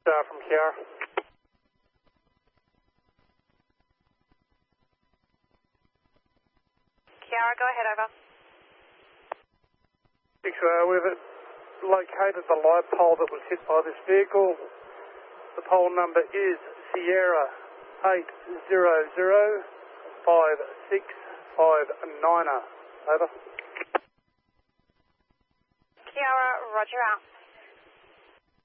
From Kiara. Kiara, go ahead, over. We've located the light pole that was hit by this vehicle. The pole number is Sierra 8005659. Over. Kiara, roger out.